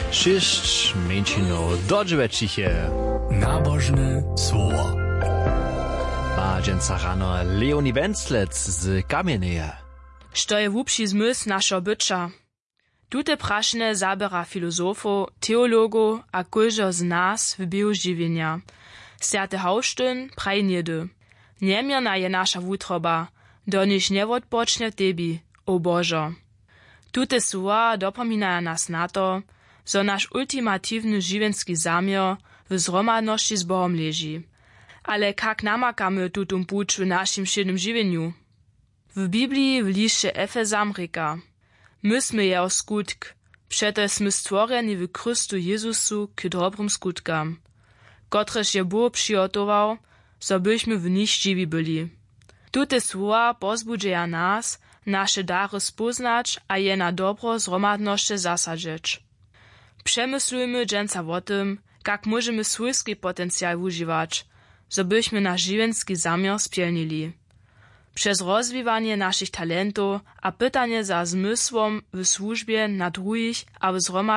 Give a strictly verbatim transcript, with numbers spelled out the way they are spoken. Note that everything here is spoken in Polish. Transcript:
Sześć męczynów dodziewięciche. Nabożne słowo. A dżęca rano Leonie Wenzlec z Kamieneje. Što je wupši zmysł našo byča? Tute prašne zabera filozofov, teologov a kóžo z nas w biehu žiwienia. Sjate hauštyn praj njedy. Niemierna je naša wutroba, do niž nevodpočne tebi, o Božo. Tute słowa dopominają nas na to, zo nasz ultimatywny žiwenski zamiar w zromadności z Bohom leży. Ale kak namakamy tutum puć w naszym wszednym żywieniu? W Biblii w liście Efezam reka: Myśmy jeho skutk, przeto smy stworeni w Chrystu Jezusu k dobrym skutkam, kotreż je Bóg przygotował, so byśmy w nich żywi byli. Tute słowa pozbudzają nas, nasze dary spoznać a je na dobro zromadności zasadzić. Przemyslujmy dżęca o tym, jak możemy swójski potencjał używać, so byśmy nasz żywenski zamiar spełnili. Przez rozwijanie naszych talentów a pytanie za zmysłom w służbie na drugich a w